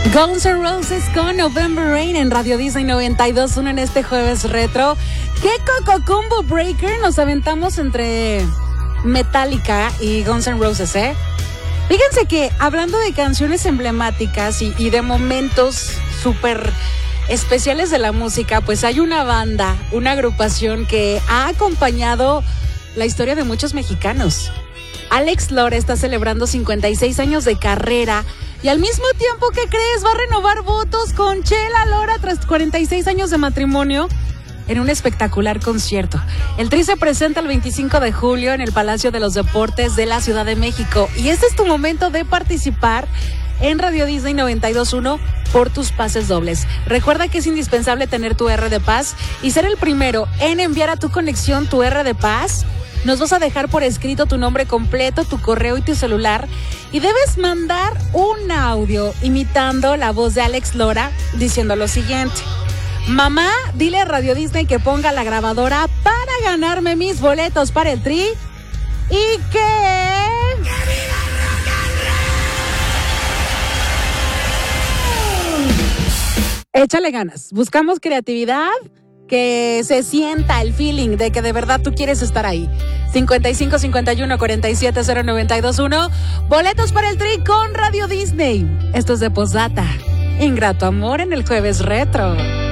Guns N' Roses con November Rain en Radio Disney 92.1 en este jueves retro. ¿Qué Coco Combo Breaker nos aventamos entre Metallica y Guns N' Roses, eh? Fíjense que hablando de canciones emblemáticas y de momentos súper especiales de la música, pues hay una banda, una agrupación que ha acompañado la historia de muchos mexicanos. Alex Lora está celebrando 56 años de carrera y al mismo tiempo, ¿qué crees? Va a renovar votos con Chela Lora tras 46 años de matrimonio en un espectacular concierto. El Tri se presenta el 25 de julio en el Palacio de los Deportes de la Ciudad de México y este es tu momento de participar en Radio Disney 92.1 por tus pases dobles. Recuerda que es indispensable tener tu R de Paz y ser el primero en enviar a tu conexión tu R de Paz. Nos vas a dejar por escrito tu nombre completo, tu correo y tu celular y debes mandar un audio imitando la voz de Alex Lora diciendo lo siguiente: mamá, dile a Radio Disney que ponga la grabadora para ganarme mis boletos para el Tri y que... Échale ganas, buscamos creatividad, que se sienta el feeling de que de verdad tú quieres estar ahí. 55 51 47 0921. Boletos para el Tri con Radio Disney. Esto es de Posdata. Ingrato amor en el jueves retro.